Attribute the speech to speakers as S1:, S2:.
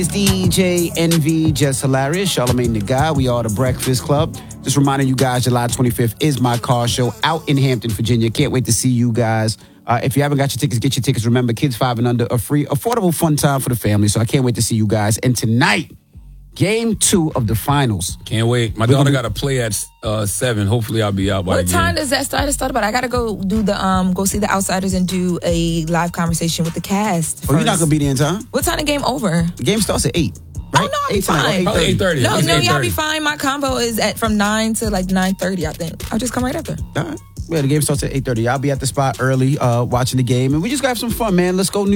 S1: It's DJ NV, Just Hilarious, Charlamagne the Guy. We are the Breakfast Club. Just reminding you guys, July 25th is my car show out in Hampton, Virginia. Can't wait to see you guys. If you haven't got your tickets, get your tickets. Remember, kids 5 and under are free. Affordable fun time for the family. So I can't wait to see you guys. And tonight, Game 2 of the finals.
S2: Can't wait. My daughter got to play at 7. Hopefully, I'll be out by
S3: What time does that start? About? I gotta go do the go see the Outsiders and do a live conversation with the cast.
S1: Oh, you're not gonna be there in time?
S3: What time the game over?
S1: The game starts at 8. Right?
S3: Oh no, I'll be fine.
S2: Probably 8:30.
S3: No, y'all be fine. My combo is from 9 to like 9:30. I think I'll just come right after.
S1: All right. Yeah, the game starts at 8:30. I'll be at the spot early, watching the game, and we just gotta have some fun, man. Let's go.